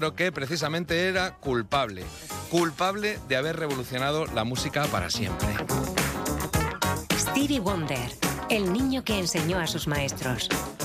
Creo que precisamente era culpable de haber revolucionado la música para siempre. Stevie Wonder, el niño que enseñó a sus maestros.